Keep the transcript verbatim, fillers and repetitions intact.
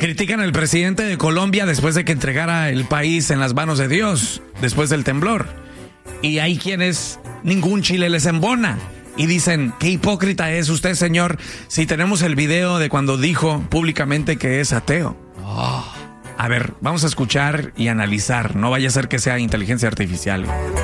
Critican al presidente de Colombia después de que entregara el país en las manos de Dios, después del temblor. Y hay quienes ningún chile les embona. Y dicen, qué hipócrita es usted, señor, si tenemos el video de cuando dijo públicamente que es ateo. Oh. A ver, vamos a escuchar y analizar. No vaya a ser que sea inteligencia artificial.